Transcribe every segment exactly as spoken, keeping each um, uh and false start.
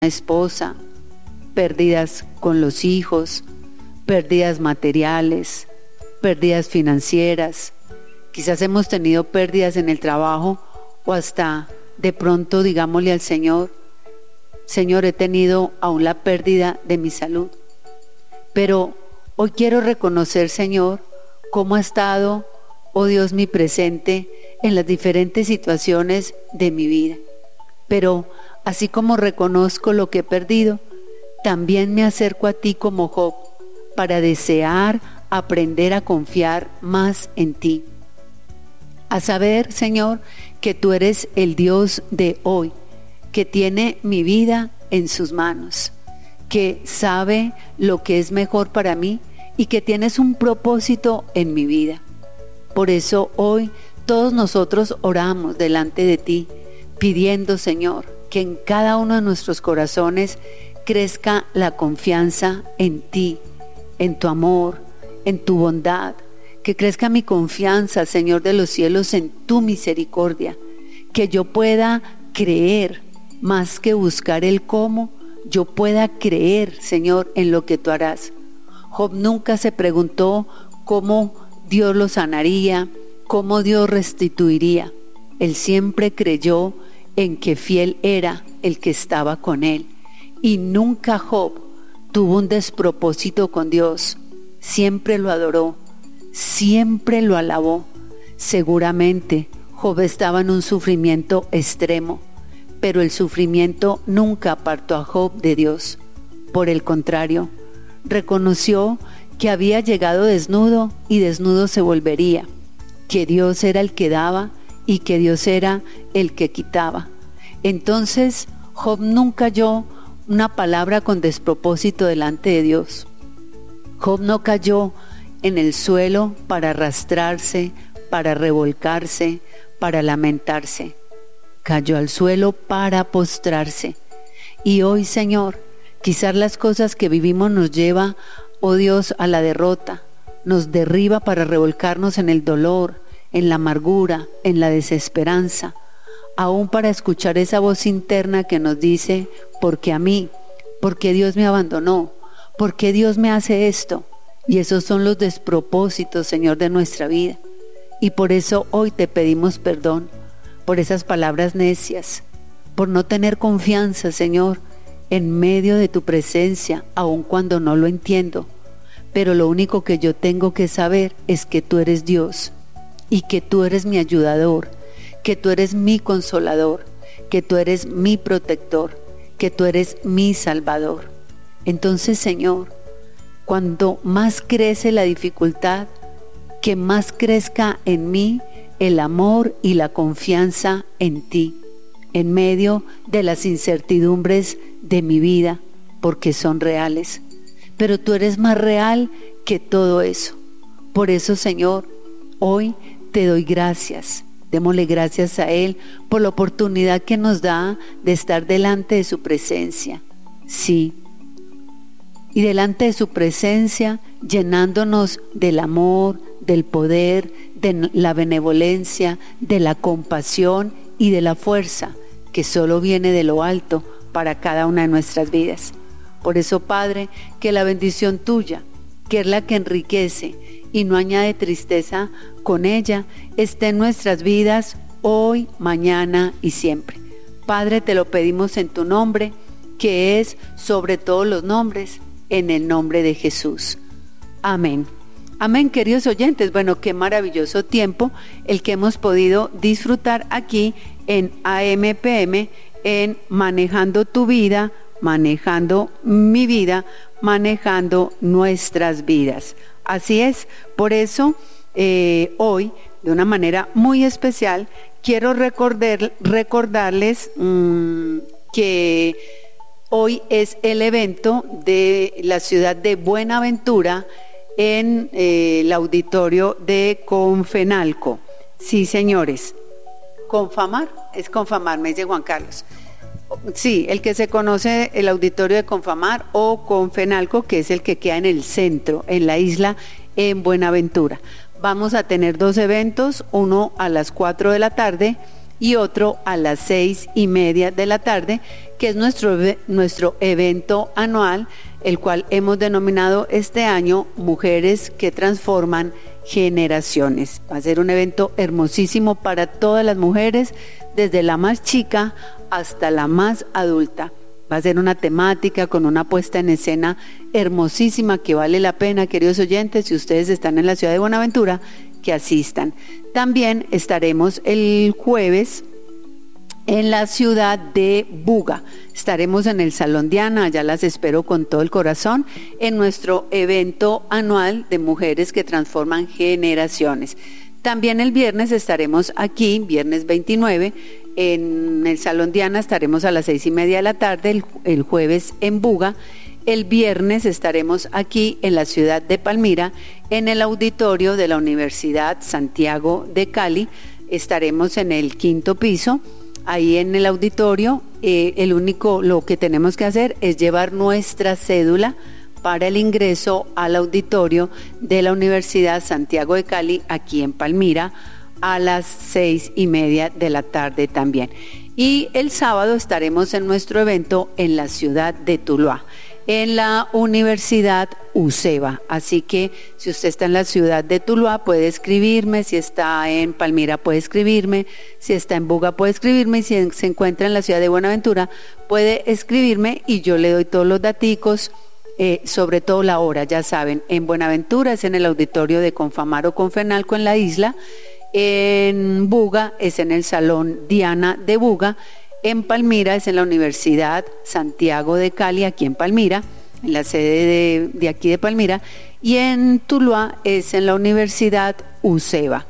esposa, pérdidas con los hijos, pérdidas materiales, pérdidas financieras. Quizás hemos tenido pérdidas en el trabajo o hasta de pronto digámosle al Señor: Señor, he tenido aún la pérdida de mi salud. Pero hoy quiero reconocer, Señor, cómo ha estado, oh Dios, mi presente en las diferentes situaciones de mi vida. Pero así como reconozco lo que he perdido, también me acerco a ti como Job para desear aprender a confiar más en ti. A saber, Señor, que tú eres el Dios de hoy, que tiene mi vida en sus manos, que sabe lo que es mejor para mí y que tienes un propósito en mi vida. Por eso hoy todos nosotros oramos delante de ti, pidiendo, Señor, que en cada uno de nuestros corazones crezca la confianza en ti, en tu amor, en tu bondad, que crezca mi confianza, Señor de los cielos, en tu misericordia, que yo pueda creer más que buscar el cómo, yo pueda creer, Señor, en lo que tú harás. Job nunca se preguntó cómo Dios lo sanaría, cómo Dios restituiría. Él siempre creyó en que fiel era el que estaba con él. Y nunca Job tuvo un despropósito con Dios. Siempre lo adoró, siempre lo alabó. Seguramente Job estaba en un sufrimiento extremo, pero el sufrimiento nunca apartó a Job de Dios. Por el contrario, reconoció que había llegado desnudo y desnudo se volvería, que Dios era el que daba y que Dios era el que quitaba. Entonces Job nunca halló una palabra con despropósito delante de Dios. Job no cayó en el suelo para arrastrarse, para revolcarse, para lamentarse. Cayó al suelo para postrarse. Y hoy, Señor, quizás las cosas que vivimos nos lleva, oh Dios, a la derrota, nos derriba para revolcarnos en el dolor, en la amargura, en la desesperanza, aún para escuchar esa voz interna que nos dice: ¿por qué a mí? ¿Por qué Dios me abandonó? ¿Por qué Dios me hace esto? Y esos son los despropósitos, Señor, de nuestra vida. Y por eso hoy te pedimos perdón por esas palabras necias, por no tener confianza, Señor, en medio de tu presencia, aun cuando no lo entiendo. Pero lo único que yo tengo que saber es que tú eres Dios y que tú eres mi ayudador, que tú eres mi consolador, que tú eres mi protector, que tú eres mi salvador. Entonces, Señor, cuando más crece la dificultad, que más crezca en mí el amor y la confianza en ti, en medio de las incertidumbres de mi vida, porque son reales. Pero tú eres más real que todo eso. Por eso, Señor, hoy te doy gracias. Démosle gracias a Él por la oportunidad que nos da de estar delante de su presencia. Sí. Y delante de su presencia, llenándonos del amor, del poder, de la benevolencia, de la compasión y de la fuerza que solo viene de lo alto para cada una de nuestras vidas. Por eso, Padre, que la bendición tuya, que es la que enriquece y no añade tristeza con ella, esté en nuestras vidas hoy, mañana y siempre. Padre, te lo pedimos en tu nombre, que es sobre todos los nombres, en el nombre de Jesús. Amén. Amén, queridos oyentes. Bueno, qué maravilloso tiempo el que hemos podido disfrutar aquí en A M P M, en Manejando tu Vida, manejando mi vida, manejando nuestras vidas. Así es, por eso eh, hoy, de una manera muy especial, quiero recordar, recordarles mmm, que hoy es el evento de la ciudad de Buenaventura en eh, el auditorio de Confenalco. Sí, señores, Confamar, es Confamar, me dice Juan Carlos. Sí, el que se conoce el auditorio de Confamar o Confenalco, que es el que queda en el centro, en la isla, en Buenaventura. Vamos a tener dos eventos, uno a las cuatro de la tarde y otro a las seis y media de la tarde, que es nuestro, nuestro evento anual, el cual hemos denominado este año Mujeres que Transforman Generaciones. Va a ser un evento hermosísimo para todas las mujeres, desde la más chica hasta la más adulta. Va a ser una temática con una puesta en escena hermosísima que vale la pena, queridos oyentes, si ustedes están en la ciudad de Buenaventura, que asistan. También estaremos el jueves en la ciudad de Buga. Estaremos en el Salón Diana, allá las espero con todo el corazón, en nuestro evento anual de Mujeres que Transforman Generaciones. También el viernes estaremos aquí, viernes veintinueve, en el Salón Diana estaremos a las seis y media de la tarde, el, el jueves en Buga. El viernes estaremos aquí en la ciudad de Palmira, en el auditorio de la Universidad Santiago de Cali. Estaremos en el quinto piso, ahí en el auditorio. Eh, el único, lo que tenemos que hacer es llevar nuestra cédula para el ingreso al auditorio de la Universidad Santiago de Cali, aquí en Palmira, a las seis y media de la tarde también. Y el sábado estaremos en nuestro evento en la ciudad de Tuluá, en la Universidad UCEBA. Así que si usted está en la ciudad de Tuluá puede escribirme, si está en Palmira puede escribirme, si está en Buga puede escribirme, y si se encuentra en la ciudad de Buenaventura puede escribirme y yo le doy todos los daticos, eh, sobre todo la hora. Ya saben, en Buenaventura es en el auditorio de Confamar o Confenalco en la isla, en Buga es en el Salón Diana de Buga, en Palmira es en la Universidad Santiago de Cali, aquí en Palmira, en la sede de, de aquí de Palmira, y en Tuluá es en la Universidad UCEBA.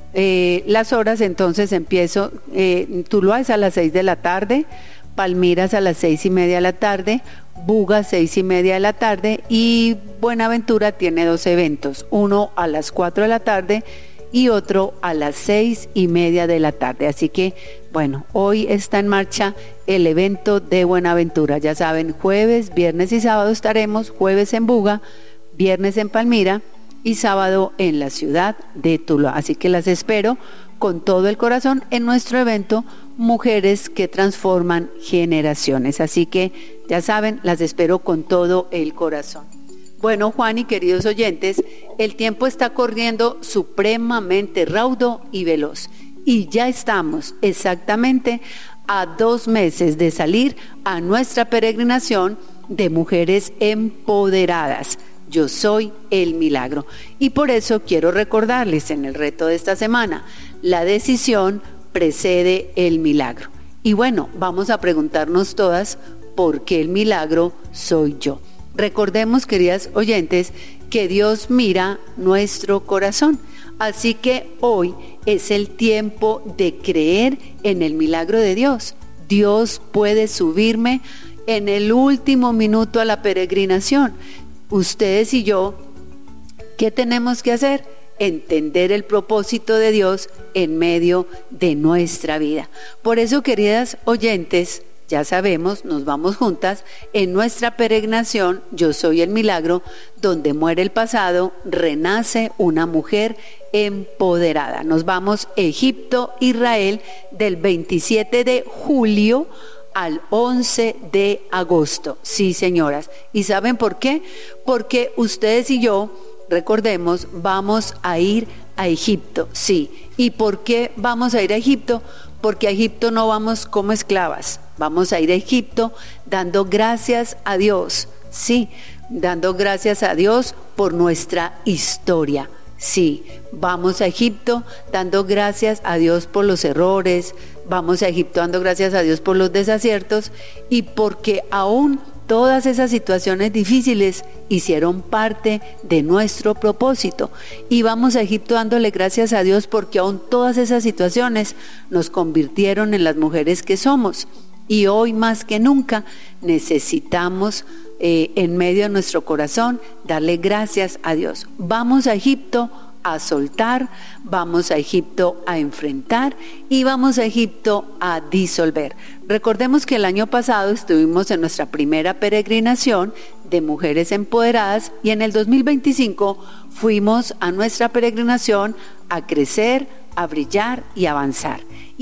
Eh, las horas entonces empiezo, eh, Tuluá es a las seis de la tarde, Palmira es a las seis y media de la tarde, Buga seis y media de la tarde, y Buenaventura tiene dos eventos, uno a las cuatro de la tarde y otro a las seis y media de la tarde. Así que, bueno, hoy está en marcha el evento de Buenaventura. Ya saben, jueves, viernes y sábado estaremos, jueves en Buga, viernes en Palmira y sábado en la ciudad de Tuluá. Así que las espero con todo el corazón en nuestro evento Mujeres que Transforman Generaciones. Así que, ya saben, las espero con todo el corazón. Bueno, Juan y queridos oyentes, el tiempo está corriendo supremamente raudo y veloz y ya estamos exactamente a dos meses de salir a nuestra peregrinación de Mujeres Empoderadas. Yo soy el milagro y por eso quiero recordarles en el reto de esta semana, la decisión precede el milagro. Y bueno, vamos a preguntarnos todas, ¿por qué el milagro soy yo? Recordemos, queridas oyentes, que Dios mira nuestro corazón. Así que hoy es el tiempo de creer en el milagro de Dios. Dios puede subirme en el último minuto a la peregrinación. Ustedes y yo, ¿qué tenemos que hacer? Entender el propósito de Dios en medio de nuestra vida. Por eso, queridas oyentes, ya sabemos, nos vamos juntas en nuestra peregrinación Yo Soy el Milagro, donde muere el pasado, renace una mujer empoderada. Nos vamos a Egipto, Israel, del veintisiete de julio al once de agosto. Sí, señoras. ¿Y saben por qué? Porque ustedes y yo, recordemos, vamos a ir a Egipto. Sí. ¿Y por qué vamos a ir a Egipto? Porque a Egipto no vamos como esclavas. Vamos a ir a Egipto dando gracias a Dios, sí, dando gracias a Dios por nuestra historia, sí, vamos a Egipto dando gracias a Dios por los errores, vamos a Egipto dando gracias a Dios por los desaciertos y porque aún todas esas situaciones difíciles hicieron parte de nuestro propósito y vamos a Egipto dándole gracias a Dios porque aún todas esas situaciones nos convirtieron en las mujeres que somos. Y hoy más que nunca necesitamos eh, en medio de nuestro corazón darle gracias a Dios. Vamos a Egipto a soltar, vamos a Egipto a enfrentar y vamos a Egipto a disolver. Recordemos que el año pasado estuvimos en nuestra primera peregrinación de Mujeres Empoderadas y en el dos mil veinticinco fuimos a nuestra peregrinación a crecer, a brillar y avanzar.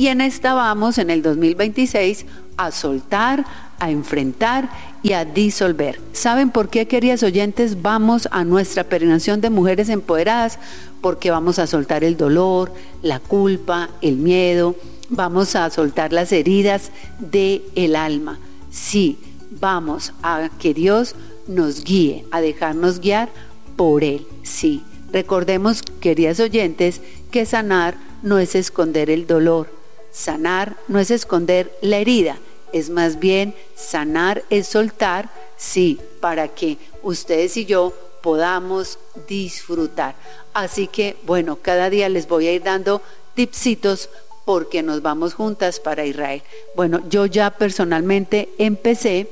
Y en esta vamos, en el dos mil veintiséis, a soltar, a enfrentar y a disolver. ¿Saben por qué, queridas oyentes, vamos a nuestra peregrinación de mujeres empoderadas? Porque vamos a soltar el dolor, la culpa, el miedo, vamos a soltar las heridas del alma. Sí, vamos a que Dios nos guíe, a dejarnos guiar por Él. Sí, recordemos, queridas oyentes, que sanar no es esconder el dolor, sanar no es esconder la herida, es más bien sanar es soltar, sí, para que ustedes y yo podamos disfrutar. Así que, bueno, cada día les voy a ir dando tipsitos porque nos vamos juntas para Israel. Bueno, yo ya personalmente empecé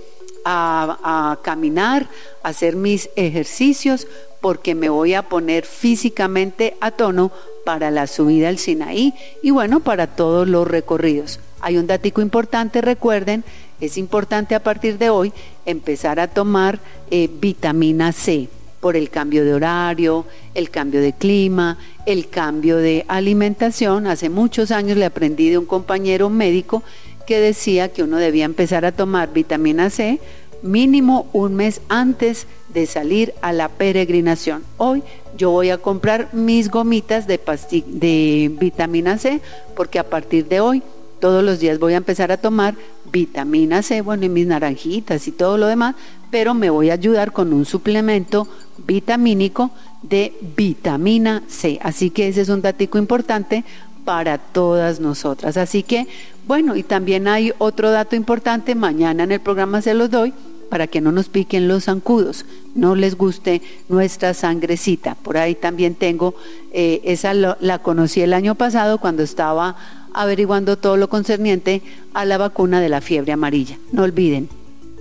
a, a caminar, a hacer mis ejercicios, porque me voy a poner físicamente a tono para la subida al Sinaí y bueno, para todos los recorridos. Hay un datico importante, recuerden, es importante a partir de hoy empezar a tomar eh, vitamina C por el cambio de horario, el cambio de clima, el cambio de alimentación. Hace muchos años le aprendí de un compañero médico que decía que uno debía empezar a tomar vitamina C mínimo un mes antes de salir a la peregrinación. Hoy yo voy a comprar mis gomitas de, pasti- de vitamina C porque a partir de hoy todos los días voy a empezar a tomar vitamina C, bueno, y mis naranjitas y todo lo demás, pero me voy a ayudar con un suplemento vitamínico de vitamina C. Así que ese es un datico importante para todas nosotras. Así que, bueno, y también hay otro dato importante, mañana en el programa se los doy, para que no nos piquen los zancudos, no les guste nuestra sangrecita. Por ahí también tengo, eh, esa lo, la conocí el año pasado cuando estaba averiguando todo lo concerniente a la vacuna de la fiebre amarilla. No olviden,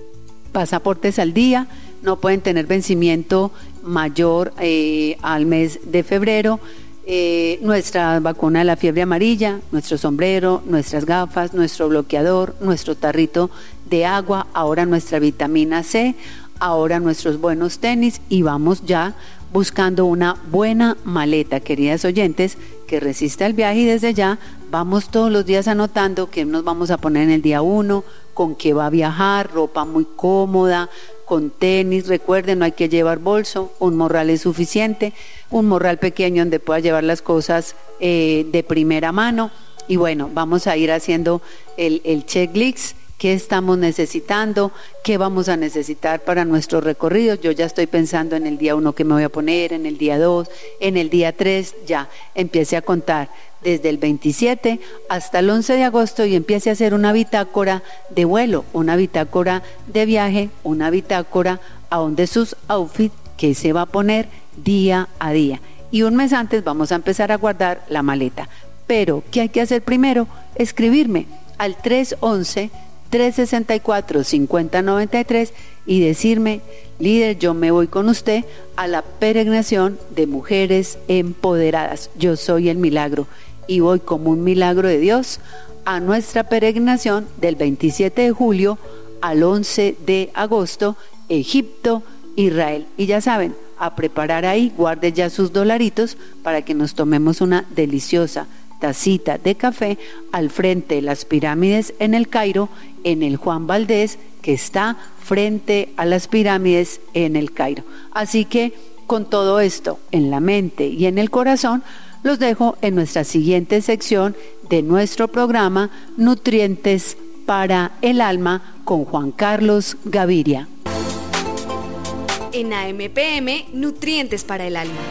pasaportes al día, no pueden tener vencimiento mayor eh, al mes de febrero. Eh, nuestra vacuna de la fiebre amarilla, nuestro sombrero, nuestras gafas, nuestro bloqueador, nuestro tarrito de agua, ahora nuestra vitamina C, ahora nuestros buenos tenis y vamos ya buscando una buena maleta, queridas oyentes, que resista el viaje y desde ya vamos todos los días anotando qué nos vamos a poner en el día uno, con qué va a viajar, ropa muy cómoda, con tenis, recuerden, no hay que llevar bolso, un morral es suficiente, un morral pequeño donde pueda llevar las cosas eh, de primera mano y bueno, vamos a ir haciendo el, el checklist, qué estamos necesitando, qué vamos a necesitar para nuestros recorridos. Yo ya estoy pensando en el día uno que me voy a poner, en el día dos, en el día tres, ya empiece a contar desde el veintisiete hasta el once de agosto y empiece a hacer una bitácora de vuelo, una bitácora de viaje, una bitácora a donde sus outfits que se va a poner día a día. Y un mes antes vamos a empezar a guardar la maleta. Pero, ¿qué hay que hacer primero? Escribirme al tres once, tres sesenta y cuatro, cincuenta noventa y tres y decirme, líder, yo me voy con usted a la peregrinación de mujeres empoderadas. Yo soy el milagro y voy como un milagro de Dios a nuestra peregrinación del veintisiete de julio al once de agosto, Egipto, Israel. Y ya saben, a preparar ahí, guarde ya sus dolaritos para que nos tomemos una deliciosa tacita de café al frente de las pirámides en el Cairo, en el Juan Valdés, que está frente a las pirámides en el Cairo. Así que con todo esto en la mente y en el corazón, los dejo en nuestra siguiente sección de nuestro programa Nutrientes para el Alma con Juan Carlos Gaviria. En A M P M, Nutrientes para el Alma.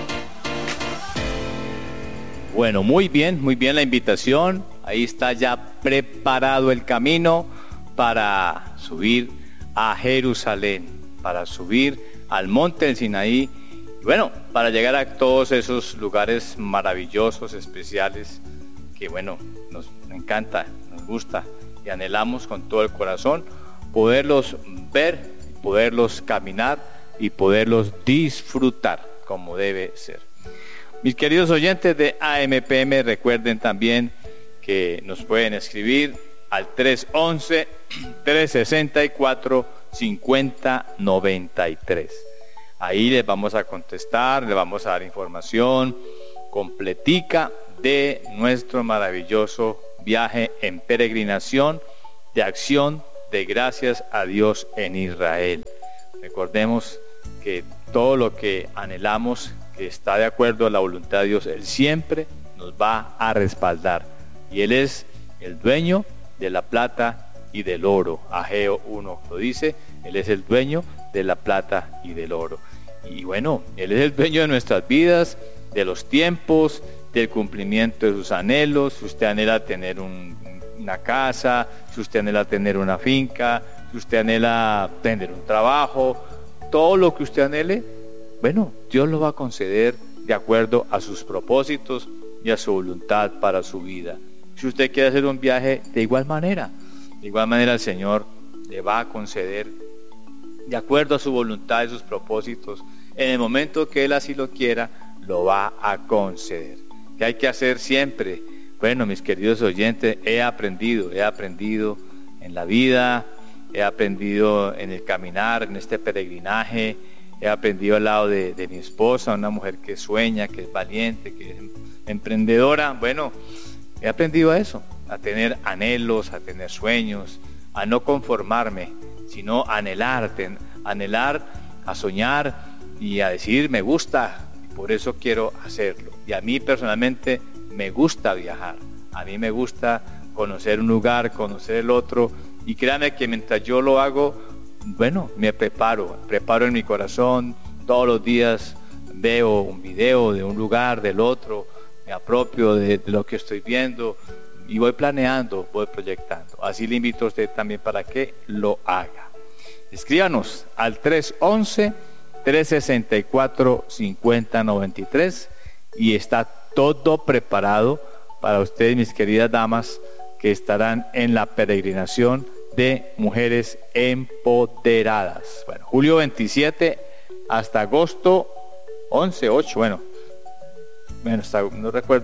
Bueno, muy bien, muy bien la invitación. Ahí está ya preparado el camino para subir a Jerusalén, para subir al monte del Sinaí. Y bueno, para llegar a todos esos lugares maravillosos, especiales, que bueno, nos encanta, nos gusta y anhelamos con todo el corazón poderlos ver, poderlos caminar y poderlos disfrutar como debe ser. Mis queridos oyentes de A M P M, recuerden también que nos pueden escribir al tres once, tres sesenta y cuatro, cincuenta noventa y tres. Ahí les vamos a contestar, les vamos a dar información completica de nuestro maravilloso viaje en peregrinación de acción de gracias a Dios en Israel. Recordemos que todo lo que anhelamos, que está de acuerdo a la voluntad de Dios, Él siempre nos va a respaldar. Y Él es el dueño de la plata y del oro. Ageo uno lo dice, Él es el dueño de la plata y del oro. Y bueno, Él es el dueño de nuestras vidas, de los tiempos, del cumplimiento de sus anhelos. Si usted anhela tener un, una casa, si usted anhela tener una finca, si usted anhela tener un trabajo, todo lo que usted anhele, bueno, Dios lo va a conceder de acuerdo a sus propósitos y a su voluntad para su vida. Si usted quiere hacer un viaje, de igual manera, de igual manera el Señor le va a conceder de acuerdo a su voluntad y sus propósitos. En el momento que Él así lo quiera, lo va a conceder. ¿Qué hay que hacer siempre? Bueno, mis queridos oyentes, he aprendido, he aprendido en la vida, he aprendido en el caminar, en este peregrinaje, he aprendido al lado de, de mi esposa, una mujer que sueña, que es valiente, que es emprendedora. Bueno, he aprendido a eso, a tener anhelos, a tener sueños, a no conformarme, sino a anhelar, ten, anhelar, a soñar y a decir me gusta, por eso quiero hacerlo. Y a mí personalmente me gusta viajar, a mí me gusta conocer un lugar, conocer el otro, y créanme que mientras yo lo hago, bueno, me preparo, preparo en mi corazón, todos los días veo un video de un lugar, del otro, me apropio de, de lo que estoy viendo y voy planeando, voy proyectando. Así le invito a usted también para que lo haga. Escríbanos al tres once, tres sesenta y cuatro, cincuenta noventa y tres y está todo preparado para ustedes, mis queridas damas, que estarán en la peregrinación de mujeres empoderadas. Bueno, julio veintisiete hasta agosto once, ocho, bueno, bueno, hasta, no recuerdo,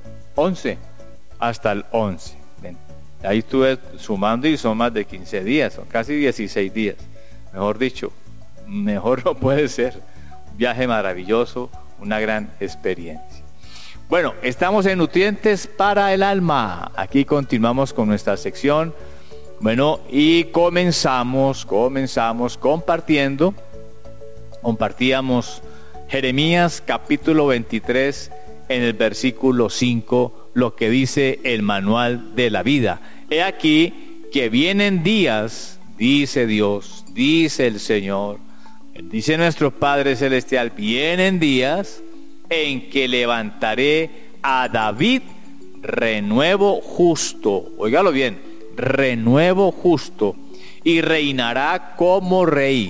once, hasta el once. Bien, ahí estuve sumando y son más de quince días, son casi dieciséis días. Mejor dicho, mejor no puede ser. Un viaje maravilloso, una gran experiencia. Bueno, estamos en Nutrientes para el Alma. Aquí continuamos con nuestra sección. Bueno, y comenzamos, comenzamos compartiendo, compartíamos Jeremías capítulo veintitrés en el versículo cinco, lo que dice el manual de la vida. He aquí que vienen días, dice Dios, dice el Señor, dice nuestro Padre Celestial, vienen días en que levantaré a David renuevo justo, óigalo bien, renuevo justo, y reinará como rey,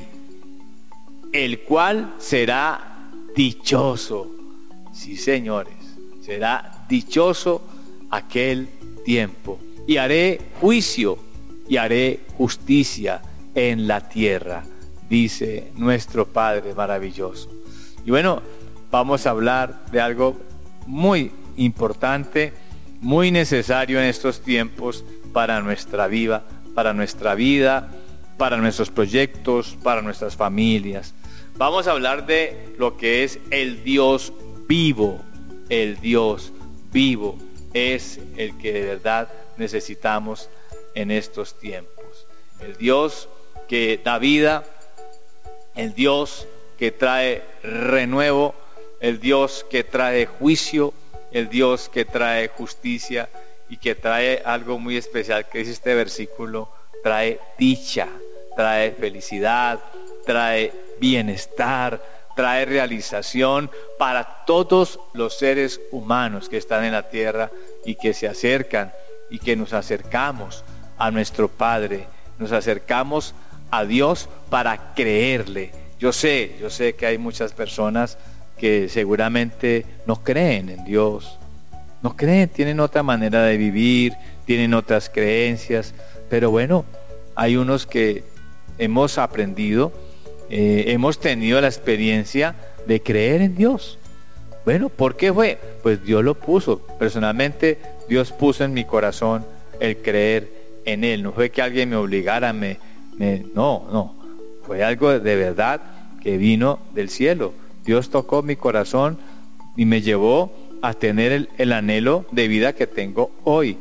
el cual será dichoso. Sí, señores, será dichoso aquel tiempo, y haré juicio y haré justicia en la tierra, dice nuestro Padre maravilloso. Y bueno, vamos a hablar de algo muy importante, muy necesario en estos tiempos para nuestra vida, para nuestra vida, para nuestros proyectos, para nuestras familias. Vamos a hablar de lo que es el Dios vivo. El Dios vivo es el que de verdad necesitamos en estos tiempos. El Dios que da vida, el Dios que trae renuevo, el Dios que trae juicio, el Dios que trae justicia y que trae algo muy especial que dice este versículo, trae dicha, trae felicidad, trae bienestar, trae realización para todos los seres humanos que están en la tierra y que se acercan y que nos acercamos a nuestro Padre, nos acercamos a Dios para creerle. Yo sé, yo sé que hay muchas personas que seguramente no creen en Dios, no creen, tienen otra manera de vivir, tienen otras creencias, pero bueno, hay unos que hemos aprendido, eh, hemos tenido la experiencia de creer en Dios. Bueno, ¿por qué fue? Pues Dios lo puso, personalmente Dios puso en mi corazón el creer en Él, no fue que alguien me obligara, me, me, no, no, fue algo de verdad que vino del cielo. Dios tocó mi corazón y me llevó a tener el, el anhelo de vida que tengo hoy.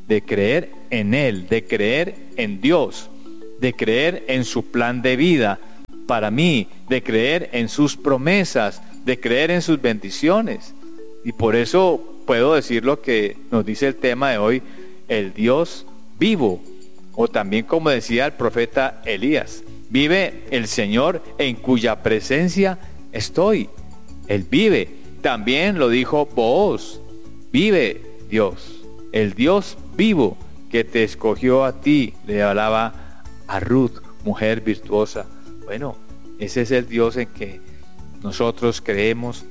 de creer en Él, de creer en Dios, de creer en su plan de vida para mí, de creer en sus promesas, de creer en sus bendiciones. Y por eso puedo decir lo que nos dice el tema de hoy, el Dios vivo, o también como decía el profeta Elías, vive el Señor en cuya presencia estoy. Él vive. También lo dijo Booz, vive Dios, el Dios vivo que te escogió a ti. Le hablaba a Ruth, mujer virtuosa. Bueno, ese es el Dios en que nosotros creemos,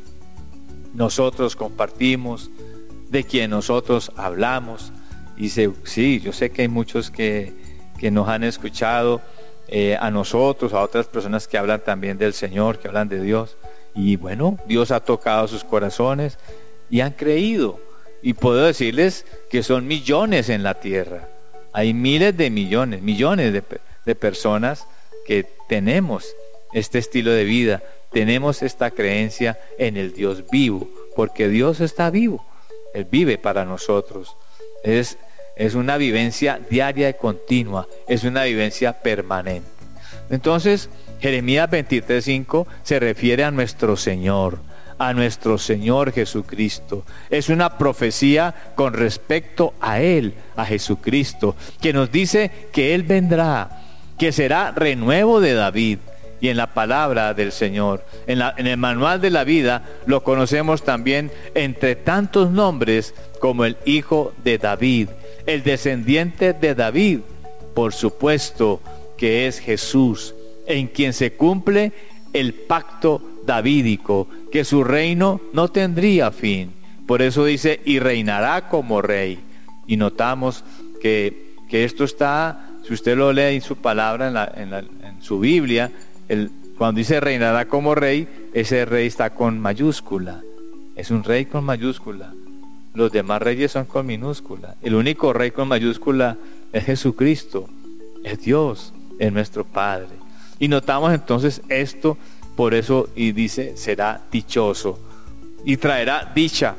nosotros compartimos, de quien nosotros hablamos. Y se, sí, yo sé que hay muchos que, que nos han escuchado, eh, a nosotros, a otras personas que hablan también del Señor, que hablan de Dios. Y bueno, Dios ha tocado sus corazones y han creído. Y puedo decirles que son millones en la tierra. Hay miles de millones, millones de, de personas que tenemos este estilo de vida, tenemos esta creencia en el Dios vivo, porque Dios está vivo, Él vive para nosotros. Es, es una vivencia diaria y continua, es una vivencia permanente. Entonces, Jeremías veintitrés cinco se refiere a nuestro Señor, a nuestro Señor Jesucristo. Es una profecía con respecto a Él, a Jesucristo, que nos dice que Él vendrá, que será renuevo de David. Y en la palabra del Señor, en, la, en el manual de la vida, lo conocemos también entre tantos nombres como el Hijo de David, el descendiente de David, por supuesto que es Jesús, en quien se cumple el pacto davídico, que su reino no tendría fin. Por eso dice, y reinará como rey. Y notamos que, que esto está, si usted lo lee en su palabra, en, la, en, la, en su Biblia, el, cuando dice reinará como rey, ese rey está con mayúscula. Es un rey con mayúscula. Los demás reyes son con minúscula. El único rey con mayúscula es Jesucristo, es Dios, es nuestro Padre. Y notamos entonces esto, por eso, y dice, será dichoso y traerá dicha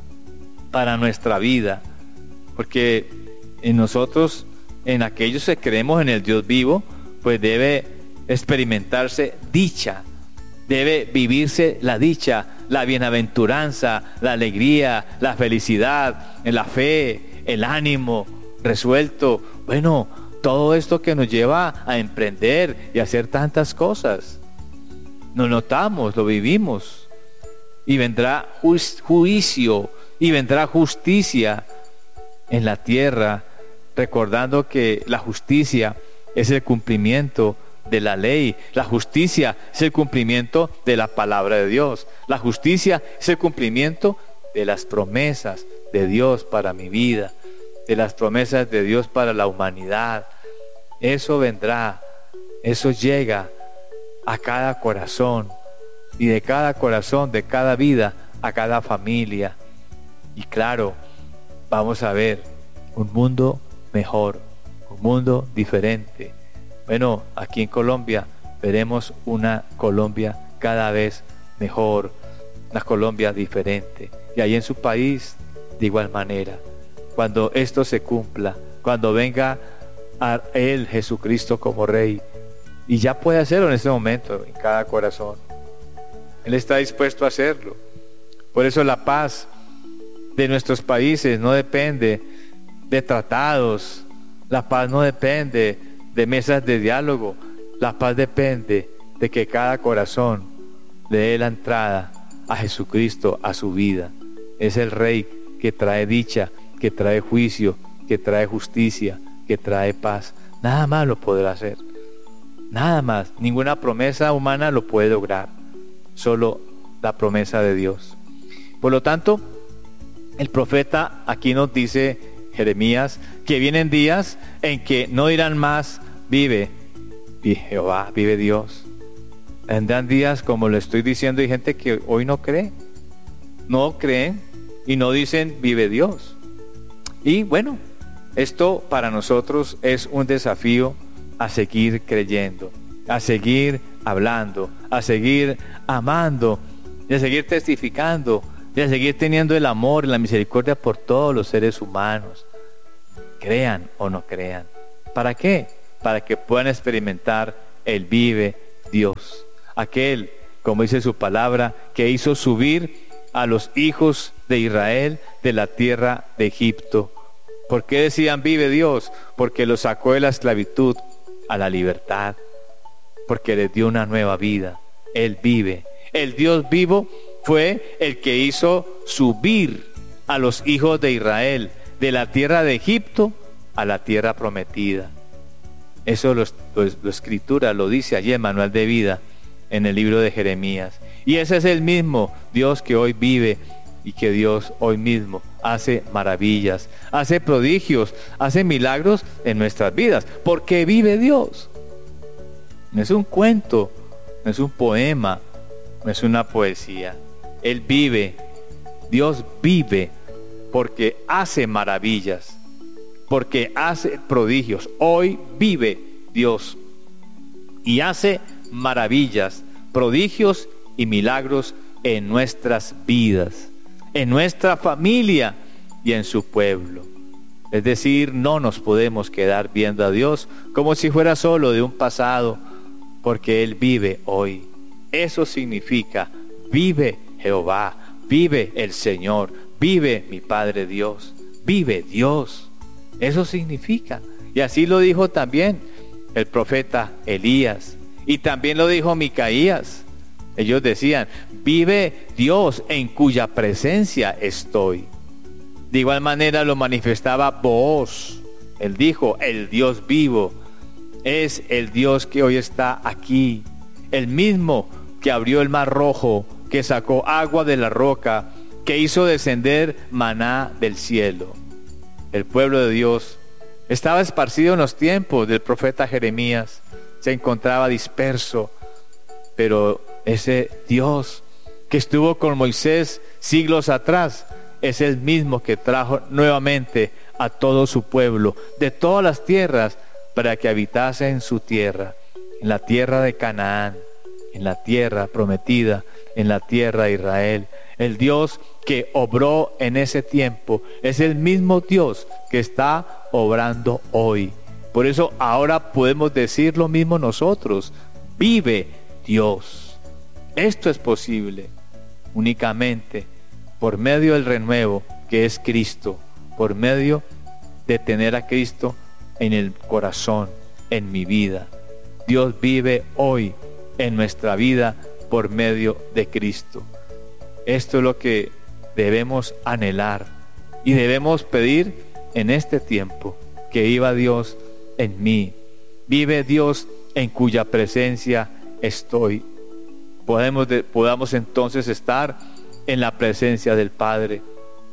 para nuestra vida, porque en nosotros, en aquellos que creemos en el Dios vivo, pues debe experimentarse dicha, debe vivirse la dicha, la bienaventuranza, la alegría, la felicidad, la fe, el ánimo resuelto. Bueno, todo esto que nos lleva a emprender y a hacer tantas cosas. Lo notamos, lo vivimos. Y vendrá ju- juicio y vendrá justicia en la tierra, recordando que la justicia es el cumplimiento de la ley. La justicia es el cumplimiento de la palabra de Dios. La justicia es el cumplimiento de las promesas de Dios para mi vida, de las promesas de Dios para la humanidad. Eso vendrá, eso llega a cada corazón, y de cada corazón, de cada vida, a cada familia. Y claro, vamos a ver un mundo mejor, un mundo diferente. Bueno, aquí en Colombia veremos una Colombia cada vez mejor, una Colombia diferente. Y ahí en su país, de igual manera. Cuando esto se cumpla, cuando venga a Él, Jesucristo, como Rey, y ya puede hacerlo en este momento, en cada corazón. Él está dispuesto a hacerlo. Por eso la paz de nuestros países no depende de tratados, la paz no depende de mesas de diálogo, la paz depende de que cada corazón le dé la entrada a Jesucristo, a su vida. Es el Rey que trae dicha, que trae juicio, que trae justicia, que trae paz. Nada más lo podrá hacer, nada más. Ninguna promesa humana lo puede lograr, solo la promesa de Dios. Por lo tanto, el profeta aquí nos dice, Jeremías, que vienen días en que no dirán más, vive Jehová, vive Dios. Vendrán días, como le estoy diciendo, hay gente que hoy no cree, no creen y no dicen vive Dios. Y bueno, esto para nosotros es un desafío a seguir creyendo, a seguir hablando, a seguir amando, y a seguir testificando, y a seguir teniendo el amor y la misericordia por todos los seres humanos. crean o no crean. ¿Para qué? Para que puedan experimentar el vive Dios. Aquel, como dice su palabra, que hizo subir a los hijos de Israel de la tierra de Egipto. ¿Por qué decían vive Dios? Porque los sacó de la esclavitud a la libertad. Porque les dio una nueva vida. Él vive. El Dios vivo fue el que hizo subir a los hijos de Israel de la tierra de Egipto a la tierra prometida. Eso lo, lo, lo escritura lo dice allí en Manual de Vida, en el libro de Jeremías. Y ese es el mismo Dios que hoy vive y que Dios hoy mismo hace maravillas, hace prodigios, hace milagros en nuestras vidas, porque vive Dios. No es un cuento, no es un poema, no es una poesía. Él vive, Dios vive porque hace maravillas, porque hace prodigios. Hoy vive Dios y hace maravillas, prodigios y milagros en nuestras vidas, en nuestra familia y en su pueblo. Es decir, no nos podemos quedar viendo a Dios como si fuera solo de un pasado, porque Él vive hoy. Eso significa, vive Jehová, vive el Señor, vive mi Padre Dios, vive Dios. Eso significa. Y así lo dijo también el profeta Elías, y también lo dijo Micaías. Ellos decían, vive Dios en cuya presencia estoy. De igual manera lo manifestaba Booz. Él dijo, el Dios vivo es el Dios que hoy está aquí, el mismo que abrió el mar rojo, que sacó agua de la roca, que hizo descender maná del cielo. El pueblo de Dios estaba esparcido en los tiempos del profeta Jeremías, se encontraba disperso, pero ese Dios que estuvo con Moisés siglos atrás es el mismo que trajo nuevamente a todo su pueblo de todas las tierras para que habitase en su tierra, en la tierra de Canaán, en la tierra prometida, en la tierra de Israel. El Dios que obró en ese tiempo es el mismo Dios que está obrando hoy. Por eso ahora podemos decir lo mismo nosotros. Vive Dios. Esto es posible únicamente por medio del renuevo que es Cristo, por medio de tener a Cristo en el corazón, en mi vida. Dios vive hoy en nuestra vida por medio de Cristo. Esto es lo que debemos anhelar y debemos pedir en este tiempo, que viva Dios en mí. Vive Dios en cuya presencia estoy. Podemos de, podamos entonces estar en la presencia del Padre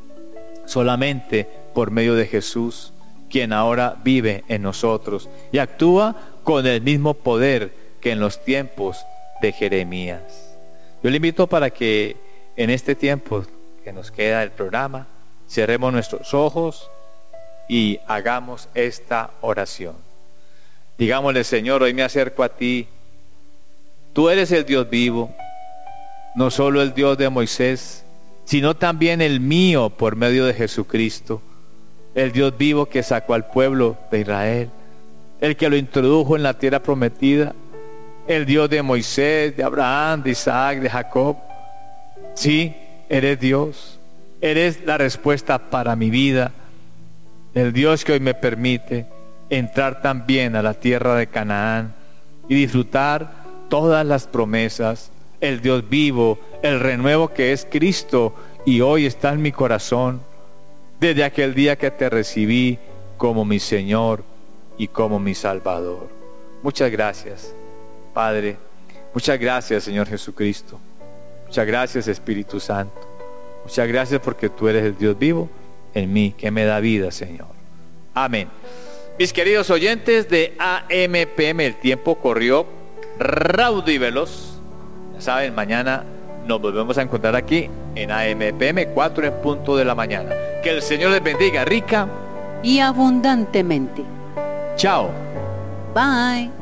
solamente por medio de Jesús, quien ahora vive en nosotros y actúa con el mismo poder que en los tiempos de Jeremías. Yo le invito para que en este tiempo que nos queda el programa, cerremos nuestros ojos y hagamos esta oración. Digámosle, Señor, hoy me acerco a ti. Tú eres el Dios vivo, no solo el Dios de Moisés, sino también el mío por medio de Jesucristo, el Dios vivo que sacó al pueblo de Israel, el que lo introdujo en la tierra prometida, el Dios de Moisés, de Abraham, de Isaac, de Jacob. Sí, eres Dios, eres la respuesta para mi vida, el Dios que hoy me permite entrar también a la tierra de Canaán y disfrutar todas las promesas, el Dios vivo, el renuevo que es Cristo y hoy está en mi corazón desde aquel día que te recibí como mi Señor y como mi Salvador. Muchas gracias, Padre. Muchas gracias, Señor Jesucristo. Muchas gracias, Espíritu Santo. Muchas gracias porque tú eres el Dios vivo en mí, que me da vida, Señor. Amén. Mis queridos oyentes de A M P M, el tiempo corrió raudo y veloz. Ya saben, mañana nos volvemos a encontrar aquí en A M P M, cuatro en punto de la mañana. Que el Señor les bendiga rica y abundantemente. Chao. Bye.